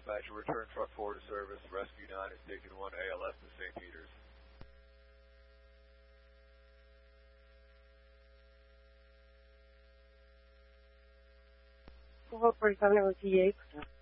dispatcher, return truck 4 to service. Rescue 9 is taking 1 ALS to St. Peter's. 47 with TA.